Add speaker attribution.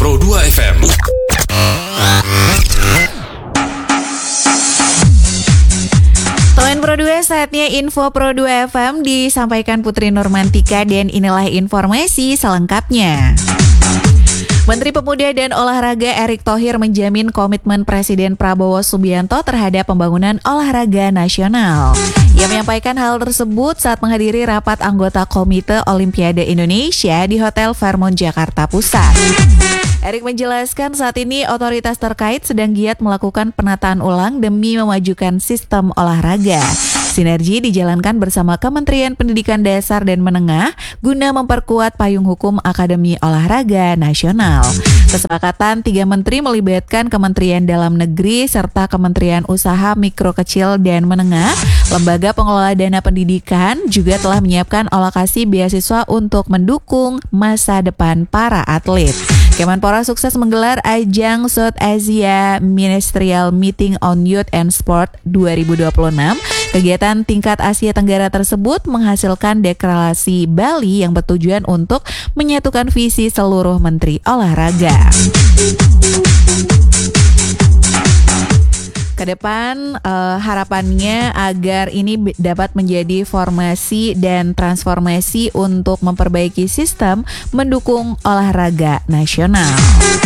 Speaker 1: Pro 2 FM.
Speaker 2: Teman Pro 2, saatnya info Pro 2 FM disampaikan Putri Nurmantika dan inilah informasi selengkapnya. Menteri Pemuda dan Olahraga Erick Thohir menjamin komitmen Presiden Prabowo Subianto terhadap pembangunan olahraga nasional. Ia menyampaikan hal tersebut saat menghadiri rapat anggota Komite Olimpiade Indonesia di Hotel Fairmont Jakarta Pusat. Erick menjelaskan saat ini otoritas terkait sedang giat melakukan penataan ulang demi memajukan sistem olahraga. Sinergi dijalankan bersama Kementerian Pendidikan Dasar dan Menengah guna memperkuat payung hukum Akademi Olahraga Nasional. Kesepakatan 3 menteri melibatkan Kementerian Dalam Negeri serta Kementerian Usaha Mikro Kecil dan Menengah. Lembaga Pengelola Dana Pendidikan juga telah menyiapkan alokasi beasiswa untuk mendukung masa depan para atlet. Kemenpora sukses menggelar ajang South Asia Ministerial Meeting on Youth and Sport 2026. Kegiatan tingkat Asia Tenggara tersebut menghasilkan deklarasi Bali yang bertujuan untuk menyatukan visi seluruh menteri olahraga. Kedepan harapannya agar ini dapat menjadi formasi dan transformasi untuk memperbaiki sistem mendukung olahraga nasional.